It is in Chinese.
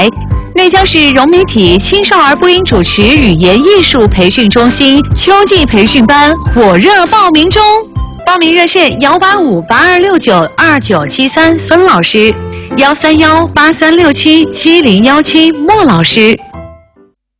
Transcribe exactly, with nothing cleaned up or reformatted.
台，内江市融媒体青少儿播音主持语言艺术培训中心秋季培训班火热报名中，报名热线幺八五八二六九二九七三孙老师，幺三幺八三六七七零幺七莫老师。